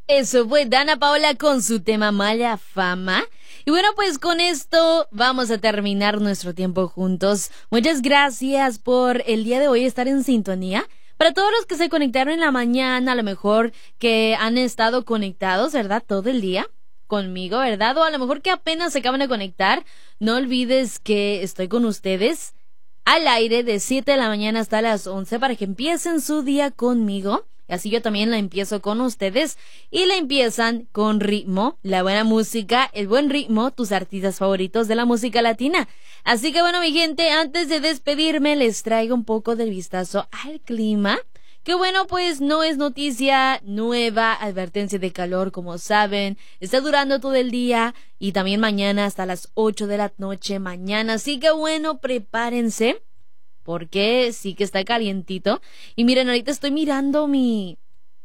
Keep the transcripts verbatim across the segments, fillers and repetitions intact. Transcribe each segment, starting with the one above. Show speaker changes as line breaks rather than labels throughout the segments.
Eso fue Dana Paola con su tema Mala Fama. Y bueno, pues con esto vamos a terminar nuestro tiempo juntos. Muchas gracias por el día de hoy estar en sintonía. Para todos los que se conectaron en la mañana, a lo mejor que han estado conectados, ¿verdad? Todo el día conmigo, ¿verdad? O a lo mejor que apenas se acaban de conectar. No olvides que estoy con ustedes al aire de siete de la mañana hasta las once para que empiecen su día conmigo. Y así yo también la empiezo con ustedes y la empiezan con ritmo, la buena música, el buen ritmo, tus artistas favoritos de la música latina. Así que bueno, mi gente, antes de despedirme les traigo un poco del vistazo al clima. Que bueno, pues no es noticia nueva, advertencia de calor, como saben, está durando todo el día y también mañana hasta las ocho de la noche mañana. Así que bueno, prepárense. Porque sí que está calientito. Y miren, ahorita estoy mirando mi,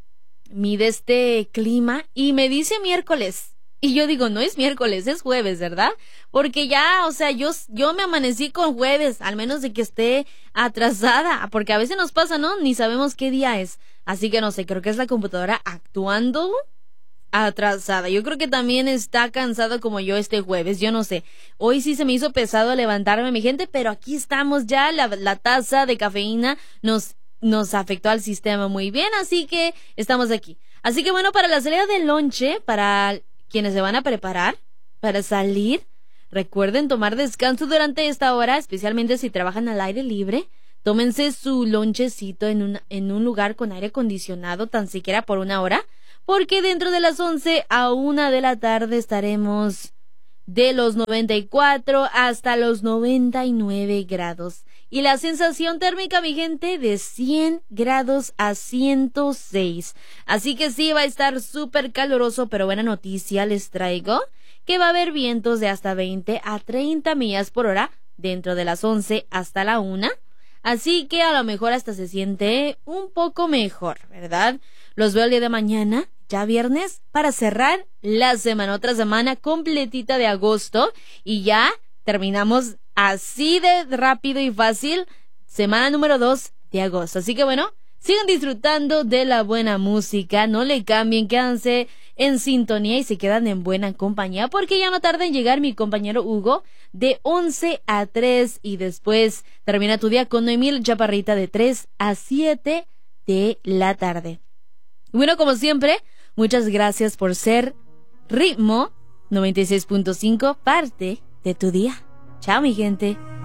mi de este clima y me dice miércoles. Y yo digo, no es miércoles, es jueves, ¿verdad? Porque ya, o sea, yo, yo me amanecí con jueves, al menos de que esté atrasada. Porque a veces nos pasa, ¿no? Ni sabemos qué día es. Así que no sé, creo que es la computadora actuando atrasada. Yo creo que también está cansado como yo este jueves, yo no sé. Hoy sí se me hizo pesado levantarme, mi gente, pero aquí estamos ya. La, la taza de cafeína nos, nos afectó al sistema muy bien, así que estamos aquí. Así que bueno, para la salida del lonche, para quienes se van a preparar para salir, recuerden tomar descanso durante esta hora, especialmente si trabajan al aire libre. Tómense su lonchecito en un, en un lugar con aire acondicionado, tan siquiera por una hora. Porque dentro de las once a una de la tarde estaremos de los noventa y cuatro hasta los noventa y nueve grados. Y la sensación térmica, mi gente, de cien grados a ciento seis. Así que sí, va a estar súper caluroso, pero buena noticia les traigo que va a haber vientos de hasta veinte a treinta millas por hora dentro de las once hasta la una. Así que a lo mejor hasta se siente un poco mejor, ¿verdad? Los veo el día de mañana, ya viernes, para cerrar la semana, otra semana completita de agosto. Y ya terminamos así de rápido y fácil, semana número dos de agosto. Así que bueno, sigan disfrutando de la buena música, no le cambien, quédense en sintonía y se quedan en buena compañía, porque ya no tarda en llegar mi compañero Hugo de once a tres y después termina tu día con Noemí Chaparrita de tres a siete de la tarde. Bueno, como siempre, muchas gracias por ser Ritmo noventa y seis punto cinco, parte de tu día. Chao, mi gente.